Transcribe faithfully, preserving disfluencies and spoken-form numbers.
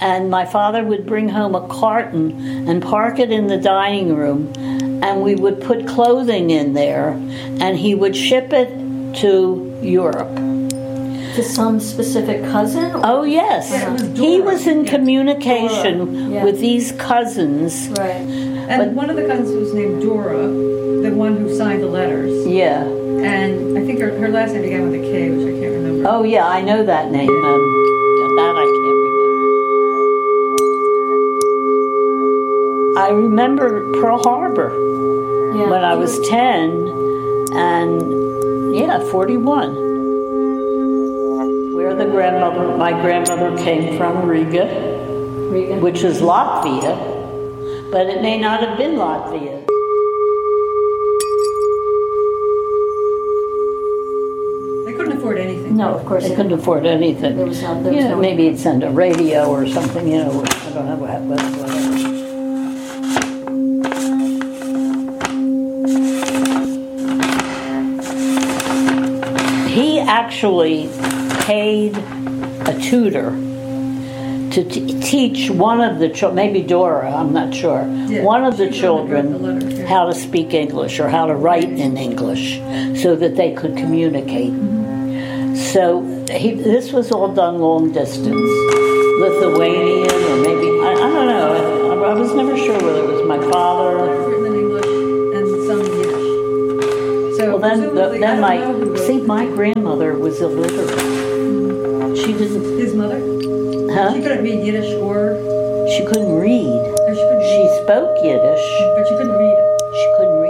and my father would bring home a carton and park it in the dining room, and we would put clothing in there, and he would ship it to Europe. To some specific cousin? Or? Oh, yes. Yeah, it was He Dora. was in Yeah. communication Yeah. with these cousins. Right. And But- one of the cousins was named Dora, the one who signed the letters. Yeah. And I think her, her last name began with a K, which I can't remember. Oh, yeah, I know that name. Um, that I can't remember. I remember Pearl Harbor Yeah. when I was ten, and yeah, forty-one. Where the grandmother, my grandmother came from, Riga, Riga. which is Latvia, but it may not have been Latvia. They couldn't afford anything. No, of course They not. couldn't afford anything. There was no- there was Yeah, no- maybe it'd send a radio or something, you know, I don't know what, what, whatever. He actually paid a tutor to t- teach one of the children, maybe Dora, I'm not sure, Yeah, one of the she wrote the children letter, yeah. how to speak English or how to write in English so that they could communicate. So he, this was all done long distance, Lithuanian or maybe, I, I don't know, I, I was never sure whether it was my father. Written in English and some Yiddish. So Well, then, the, presumably, I then don't my, know who wrote see, it. my grandmother was illiterate. She didn't, His mother? huh? She couldn't read Yiddish or, She couldn't read. or she couldn't She read, spoke Yiddish. but she couldn't read it. She couldn't